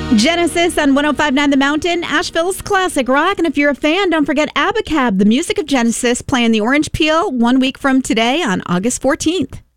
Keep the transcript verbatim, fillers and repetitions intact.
Genesis on one oh five point nine The Mountain, Asheville's classic rock. And if you're a fan, don't forget Abacab, the music of Genesis, playing the Orange Peel one week from today on August fourteenth.